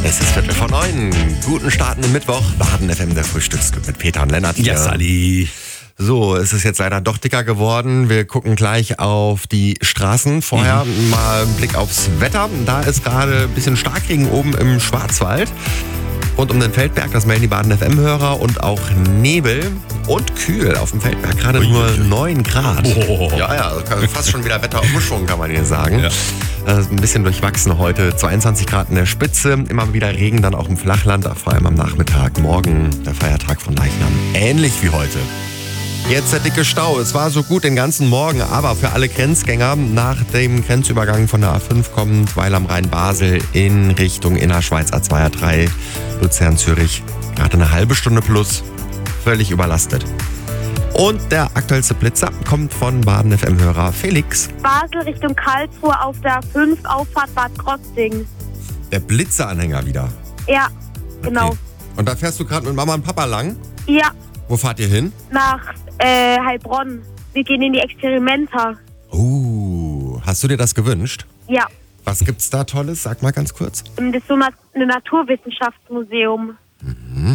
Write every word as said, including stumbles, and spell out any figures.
Es ist Viertel vor neun. Guten startenden Mittwoch. Baden F M, der Frühstücksclub mit Peter und Lennart. Ja, Sally. So, es ist jetzt leider doch dicker geworden. Wir gucken gleich auf die Straßen. Vorher mhm. mal ein Blick aufs Wetter. Da ist gerade ein bisschen Starkregen oben im Schwarzwald. Rund um den Feldberg, das melden die Baden F M-Hörer, und auch Nebel und kühl auf dem Feldberg, gerade Ui, nur ui, ui. neun Grad. Oh. Ja, ja, fast schon wieder Wetterumschwung, kann man hier sagen. Ja. Äh, ein bisschen durchwachsen heute, zweiundzwanzig Grad in der Spitze, immer wieder Regen dann auch im Flachland, vor allem am Nachmittag. Morgen der Feiertag von Leichnam, ähnlich wie heute. Jetzt der dicke Stau. Es war so gut den ganzen Morgen, aber für alle Grenzgänger nach dem Grenzübergang von der A fünf kommt, Weil am Rhein Basel in Richtung Innerschweiz A zwei A drei, Luzern Zürich. Gerade eine halbe Stunde plus, völlig überlastet. Und der aktuellste Blitzer kommt von Baden F M-Hörer Felix. Basel Richtung Karlsruhe auf der fünf, Auffahrt Bad Krozing. Der Blitzeranhänger wieder. Ja, genau. Okay. Und da fährst du gerade mit Mama und Papa lang? Ja, Wo fahrt ihr hin? nach äh, Heilbronn. Wir gehen in die Experimenta. Uh, hast du dir das gewünscht? Ja, Was gibt's da Tolles? Sag mal ganz kurz. das ist so ein Naturwissenschaftsmuseum.